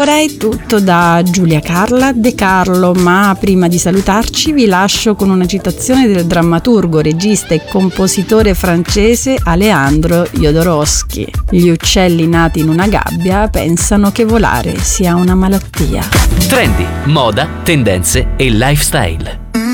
Allora è tutto da Giulia Carla De Carlo, ma prima di salutarci vi lascio con una citazione del drammaturgo, regista e compositore francese Alejandro Jodorowsky. Gli uccelli nati in una gabbia pensano che volare sia una malattia. Trendy, moda, tendenze e lifestyle.